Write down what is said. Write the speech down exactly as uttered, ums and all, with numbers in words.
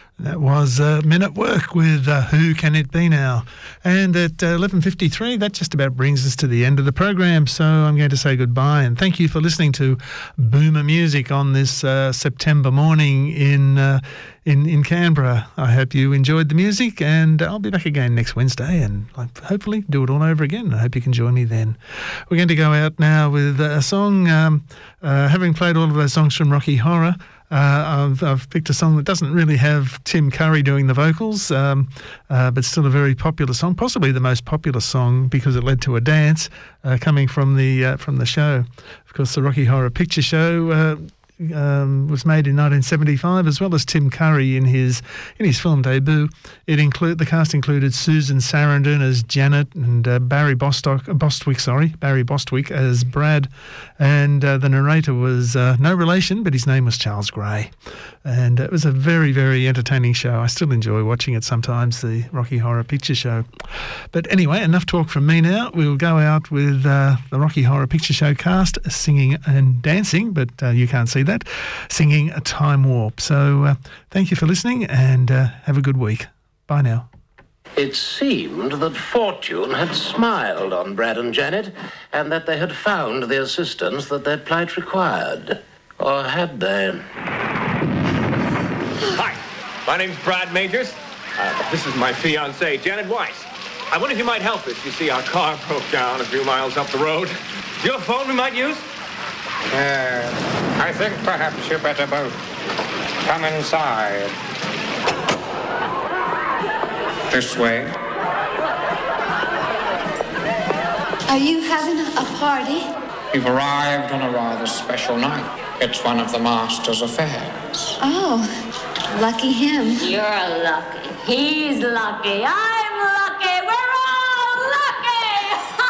That was uh, Men at Work with uh, Who Can It Be Now? And at uh, eleven fifty-three, that just about brings us to the end of the program. So I'm going to say goodbye and thank you for listening to Boomer Music on this uh, September morning in, uh, in in Canberra. I hope you enjoyed the music, and I'll be back again next Wednesday and hopefully do it all over again. I hope you can join me then. We're going to go out now with a song, um, uh, having played all of those songs from Rocky Horror. Uh, I've, I've picked a song that doesn't really have Tim Curry doing the vocals, um, uh, but still a very popular song, possibly the most popular song because it led to a dance uh, coming from the uh, from the show. Of course, the Rocky Horror Picture Show uh, um, was made in nineteen seventy-five, as well as Tim Curry in his in his film debut. It include the cast included Susan Sarandon as Janet and uh, Barry Bostock, Bostwick, sorry, Barry Bostwick as Brad. And uh, the narrator was uh, no relation, but his name was Charles Gray. And it was a very, very entertaining show. I still enjoy watching it sometimes, the Rocky Horror Picture Show. But anyway, enough talk from me now. We'll go out with uh, the Rocky Horror Picture Show cast singing and dancing, but uh, you can't see that, singing a Time Warp. So uh, thank you for listening and uh, have a good week. Bye now. It seemed that fortune had smiled on Brad and Janet, and that they had found the assistance that their plight required. Or had they? Hi, my name's Brad Majors. Uh, this is my fiancée, Janet Weiss. I wonder if you might help us. You see, our car broke down a few miles up the road. Your phone we might use? Uh, I think perhaps you better both come inside. This way. Are you having a party? You've arrived on a rather special night. It's one of the master's affairs. Oh, lucky him. You're lucky. He's lucky. I'm lucky.